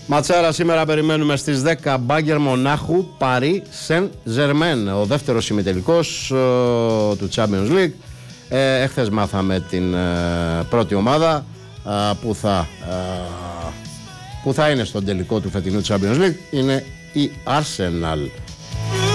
Ματσάρα σήμερα περιμένουμε στις 10 Μπάγκερ Μονάχου Παρί Σεν Ζερμέν, ο δεύτερος ημιτελικός του Champions League. Εχθές μάθαμε την πρώτη ομάδα που θα είναι στον τελικό του φετινού Champions League. Είναι η Arsenal.